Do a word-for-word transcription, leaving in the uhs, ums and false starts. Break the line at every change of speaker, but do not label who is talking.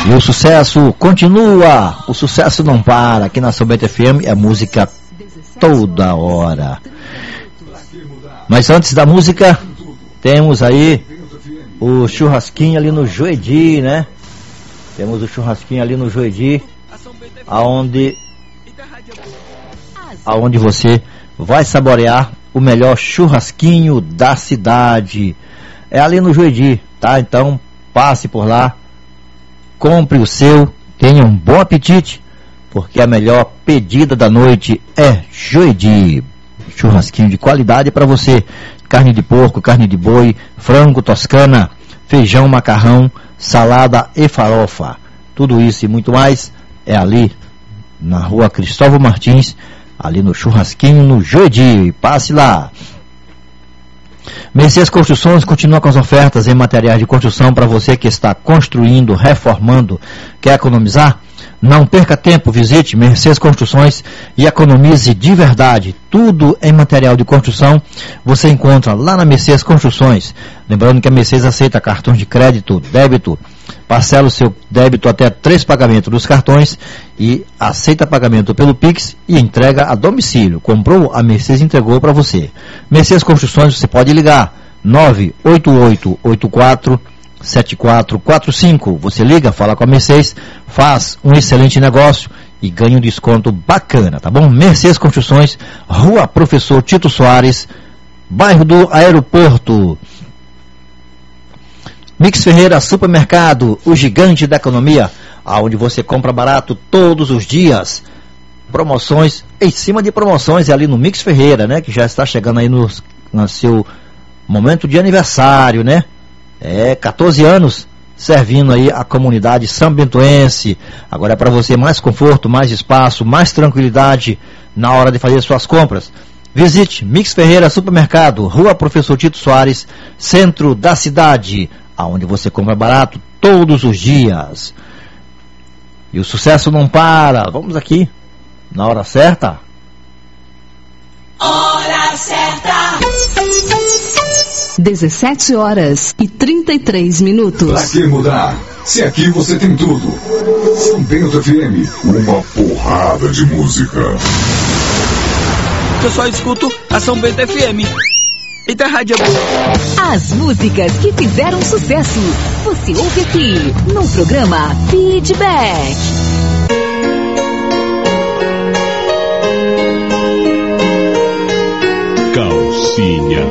E o sucesso continua, o sucesso não para. Aqui na São Bento F M é música toda hora. Mas antes da música, temos aí o churrasquinho ali no Joedi, né? Temos o churrasquinho ali no Joedi, aonde, aonde você vai saborear o melhor churrasquinho da cidade. É ali no Joedi, tá? Então passe por lá, compre o seu, tenha um bom apetite, porque a melhor pedida da noite é Joedi. Churrasquinho de qualidade para você. Carne de porco, carne de boi, frango toscana, feijão, macarrão, salada e farofa. Tudo isso e muito mais é ali na rua Cristóvão Martins, ali no churrasquinho no Joedi. Passe lá. Mercedes Construções continua com as ofertas em materiais de construção para você que está construindo, reformando, quer economizar? Não perca tempo, visite Mercedes Construções e economize de verdade. Tudo em material de construção você encontra lá na Mercedes Construções. Lembrando que a Mercedes aceita cartões de crédito, débito, parcela o seu débito até três pagamentos dos cartões e aceita pagamento pelo Pix e entrega a domicílio. Comprou, a Mercedes entregou para você. Mercedes Construções, você pode ligar nove oito oito oito quatro sete quatro quatro cinco. Você liga, fala com a Mercedes, faz um excelente negócio e ganha um desconto bacana, tá bom? Mercedes Construções, Rua Professor Tito Soares, bairro do Aeroporto. Mix Ferreira Supermercado, o gigante da economia, aonde você compra barato todos os dias. Promoções em cima de promoções, é ali no Mix Ferreira, né? Que já está chegando aí no, no seu momento de aniversário, né? É, quatorze anos servindo aí a comunidade sambentoense. Agora é para você mais conforto, mais espaço, mais tranquilidade na hora de fazer suas compras. Visite Mix Ferreira Supermercado, Rua Professor Tito Soares, centro da cidade, aonde você compra barato todos os dias. E o sucesso não para. Vamos aqui, na hora certa.
Hora certa.
dezessete horas e trinta e três minutos.
Pra que mudar? Se aqui você tem tudo. São Bento F M, uma porrada de música.
Eu só escuto a São Bento F M. E da rádio.
As músicas que fizeram sucesso, você ouve aqui no programa Feedback.
Calcinha.